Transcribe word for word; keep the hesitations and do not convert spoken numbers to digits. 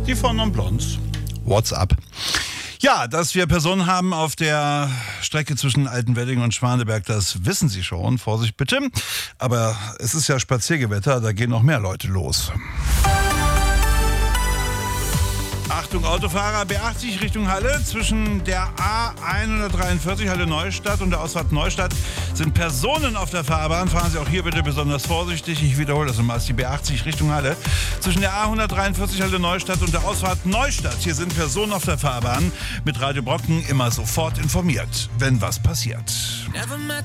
Die von non blondes. What's up? Ja, dass wir Personen haben auf der Strecke zwischen Altenwedding und Schwaneberg, das wissen Sie schon. Vorsicht bitte. Aber es ist ja Spaziergewetter, da gehen noch mehr Leute los. Achtung Autofahrer, B achtzig Richtung Halle. Zwischen der A hundertdreiundvierzig Halle Neustadt und der Ausfahrt Neustadt sind Personen auf der Fahrbahn. Fahren Sie auch hier bitte besonders vorsichtig. Ich wiederhole das nochmal, es ist die B achtzig Richtung Halle. Zwischen der A hundertdreiundvierzig Halle Neustadt und der Ausfahrt Neustadt. Hier sind Personen auf der Fahrbahn. Mit Radio Brocken immer sofort informiert, wenn was passiert. Never met